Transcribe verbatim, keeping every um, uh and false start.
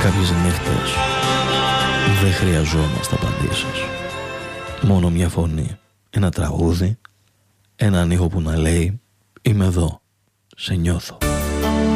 Κάποιες νύχτες δεν χρειαζόμαστε απαντήσεις. Μόνο μια φωνή, ένα τραγούδι, έναν ήχο που να λέει «Είμαι εδώ, σε νιώθω».